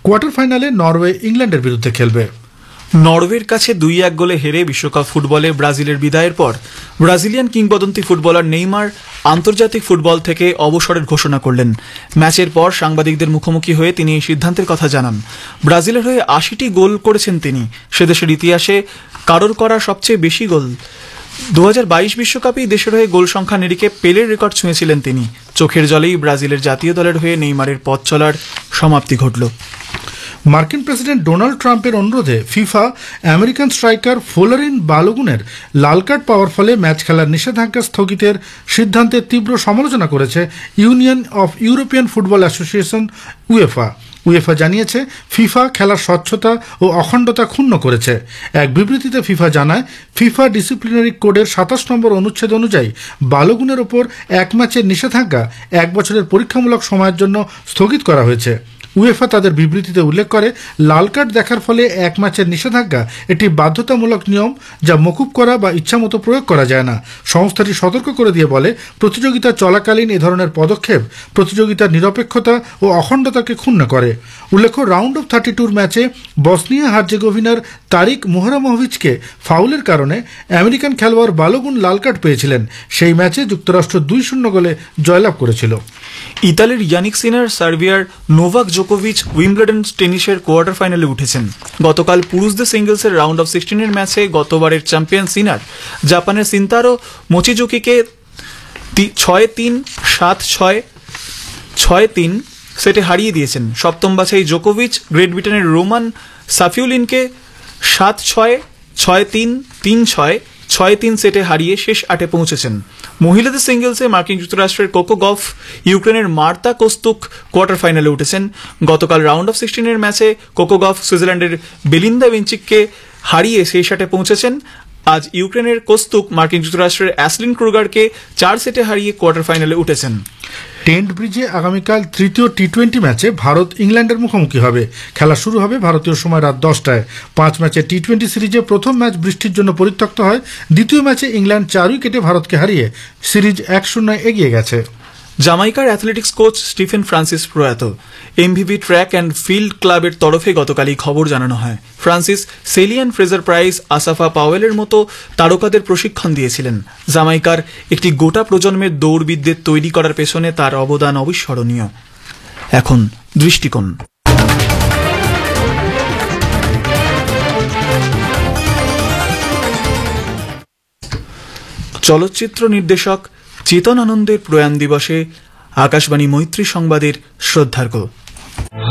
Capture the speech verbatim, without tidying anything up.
Quarter ফাইনালে Norway ইংল্যান্ডের বিরুদ্ধে খেলবে। নরওয়ের কাছে দুই এক গোলে হেরে বিশ্বকাপ ফুটবলে ব্রাজিলের বিদায়ের পর ব্রাজিলিয়ান কিংবদন্তি ফুটবলার নেইমার আন্তর্জাতিক ফুটবল থেকে অবসরের ঘোষণা করলেন। ম্যাচের পর সাংবাদিকদের মুখোমুখি হয়ে তিনি এই সিদ্ধান্তের কথা জানান। ব্রাজিলের হয়ে আশিটি গোল করেছেন তিনি, সেদেশের ইতিহাসে কারোর করা সবচেয়ে বেশি গোল। দু হাজার বাইশ বিশ্বকাপেই দেশের হয়ে গোল সংখ্যা নিরিখে পেলের রেকর্ড ছুঁয়েছিলেন তিনি। চোখের জলেই ব্রাজিলের জাতীয় দলের হয়ে নেইমারের পথ চলার সমাপ্তি ঘটল। মার্কিন প্রেসিডেন্ট ডোনাল্ড ট্রাম্পের অনুরোধে ফিফা আমেরিকান স্ট্রাইকার ফ্লোরিন বালোগুনের লাল কার্ড পাওয়ার ফলে ম্যাচ খেলার নিষেধাজ্ঞা স্থগিতের সিদ্ধান্তের তীব্র সমালোচনা করেছে union of European football association UEFA. UEFA জানিয়েছে ফিফা খেলার স্বচ্ছতা ও অখণ্ডতা ক্ষুণ্ণ করেছে। এক বিবৃতিতে ফিফা জানায়, ফিফা ডিসিপ্লিনারি কোডের সাতাশ নম্বর অনুচ্ছেদ অনুযায়ী বালোগুনের ওপর এক ম্যাচের নিষেধাজ্ঞা এক বছরের পরীক্ষামূলক সময়ের জন্য স্থগিত করা হয়েছে। উয়েফা তাদের বিবৃতিতে উল্লেখ করে, লাল কার্ড দেখার ফলে এক ম্যাচের নিষেধাজ্ঞা একটি বাধ্যতামূলক নিয়ম যা মকুব করা বা ইচ্ছামতো প্রয়োগ করা যায় না। সংস্থাটি সতর্ক করে দিয়ে বলে, প্রতিযোগিতা চলাকালীন এ ধরনের পদক্ষেপ প্রতিযোগিতার নিরপেক্ষতা ও অখণ্ডতাকে ক্ষুণ্ণ করে। উল্লেখ্য, রাউন্ড অফ থার্টি টুর ম্যাচে বসনিয়া হার্জেগোভিনার তারিক মুহরামোভিচকে ফাউলের কারণে আমেরিকান খেলোয়াড় বালোগুন লাল কার্ড পেয়েছিলেন। সেই ম্যাচে যুক্তরাষ্ট্র দুই শূন্য গোলে জয়লাভ করেছিল। ইতালির ইয়ানিক সিনার সার্বিয়ার নোভাক জোকোভিচ উইম্বলডন টেনিসের কোয়ার্টার ফাইনালে উঠেছেন। গতকাল পুরুষদের সিঙ্গলসের রাউন্ড অফ সিক্সটিনের ম্যাচে গতবারের চ্যাম্পিয়ন সিনার জাপানের সিন্তারো মোচিজুকিকে ছয় তিন সাত ছয় ছয় তিন সেটে হারিয়ে দিয়েছেন। সপ্তম বাছাই জোকোভিচ গ্রেট ব্রিটেনের রোমান সাফিউলিনকে সাত ছয় ছয় তিন তিন ছয় ছয় তিন সেটে হারিয়ে শেষ আটে পৌঁছেছেন। মহিলাদের সিঙ্গলসে মার্কিন যুক্তরাষ্ট্রের কোকো গফ ইউক্রেনের মার্তা কোস্তুক কোয়ার্টার ফাইনালে উঠেছেন। গতকাল রাউন্ড অফ সিক্সটিনের ম্যাচে কোকো গফ সুইজারল্যান্ডের বেলিন্দা বেঞ্চিককে হারিয়ে শেষ আটে পৌঁছেছেন। আজ ইউক্রেনের কোস্তুক মার্কিন যুক্তরাষ্ট্রের অ্যাসলিন ক্রুগারকে চার সেটে হারিয়ে কোয়ার্টার ফাইনালে উঠেছেন। টেন্ট ব্রিজে আগামীকাল তৃতীয় টি টোয়েন্টি ম্যাচে ভারত ইংল্যান্ডের মুখোমুখি হবে। খেলা শুরু হবে ভারতীয় সময় রাত দশটায়। পাঁচ ম্যাচের টি টোয়েন্টি সিরিজে প্রথম ম্যাচ বৃষ্টির জন্য পরিত্যক্ত হয়। দ্বিতীয় ম্যাচে ইংল্যান্ড চার উইকেটে ভারতকে হারিয়ে সিরিজ এক শূন্যয় এগিয়ে গেছে। জামাইকার অ্যাথলেটিক্স কোচ স্টিফেন ফ্রান্সিস প্রয়াত। এমভিভি ট্র্যাক অ্যান্ড ফিল্ড ক্লাবের তরফে গতকালই খবর জানানো হয়। ফ্রান্সিস সেলিয়ান ফ্রেজার প্রাইস, আসাফা পাওয়েলের মতো তারকাদের প্রশিক্ষণ দিয়েছিলেন। জামাইকার একটি গোটা প্রজন্মের দৌড়বিদদের তৈরি করার পেছনে তার অবদান অবিস্মরণীয়। এখন দৃষ্টিকোণ। চলচ্চিত্র নির্দেশক চেতন আনন্দের প্রয়াণ দিবসে আকাশবাণী মৈত্রী সংবাদের শ্রদ্ধার্ঘ্য।